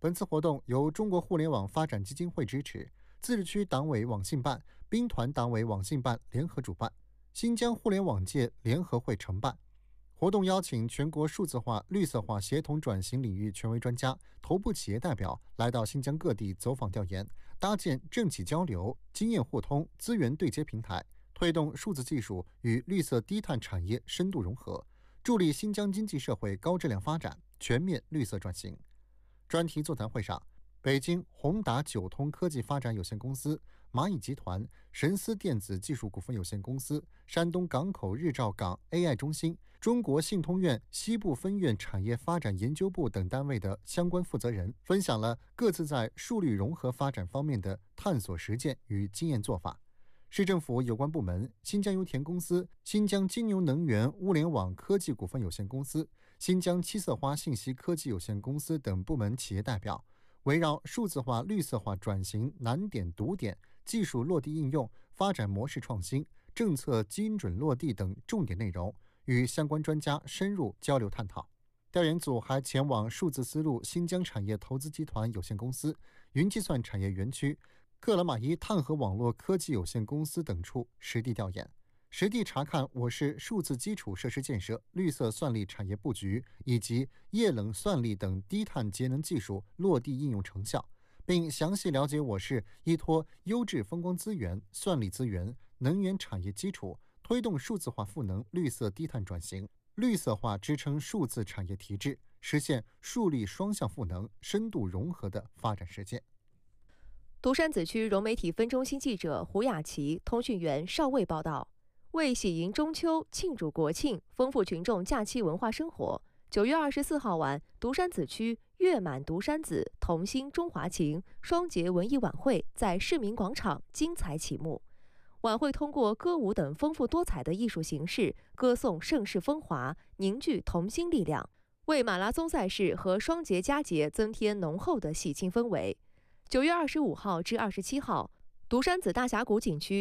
本次活动由中国互联网发展基金会支持，自治区党委网信办、兵团党委网信办联合主办，新疆互联网界联合会承办。活动邀请全国数字化、绿色化协同转型领域权威专家、头部企业代表来到新疆各地走访调研，搭建政企交流、经验互通、资源对接平台，推动数字技术与绿色低碳产业深度融合，助力新疆经济社会高质量发展、全面绿色转型。专题座谈会上，北京宏达九通科技发展有限公司、蚂蚁集团、神思电子技术股份有限公司、山东港口日照港 AI 中心、中国信通院西部分院产业发展研究部等单位的相关负责人分享了各自在数绿融合发展方面的探索实践与经验做法。市政府有关部门、新疆油田公司、新疆金牛能源物联网科技股份有限公司、新疆七色花信息科技有限公司等部门企业代表，围绕数字化、绿色化转型难点堵点、技术落地应用、发展模式创新、政策精准落地等重点内容，与相关专家深入交流探讨。调研组还前往数字丝路新疆产业投资集团有限公司、云计算产业园区、克拉玛依碳核网络科技有限公司等处实地调研，实地查看我市数字基础设施建设、绿色算力产业布局以及液冷算力等低碳节能技术落地应用成效，并详细了解我市依托优质风光资源、算力资源、能源产业基础，推动数字化赋能绿色低碳转型，绿色化支撑数字产业提质，实现数绿双向赋能、深度融合的发展实践。 独山子区融媒体分中心记者胡雅琪、通讯员邵卫报道，为喜迎中秋、庆祝国庆，丰富群众假期文化生活，9月24号晚，独山子区月满独山子，同心中华情双节文艺晚会在市民广场精彩启幕。晚会通过歌舞等丰富多彩的艺术形式，歌颂盛世风华，凝聚同心力量，为马拉松赛事和双节佳节增添浓厚的喜庆氛围。9月25号至27号，独山子大峡谷景区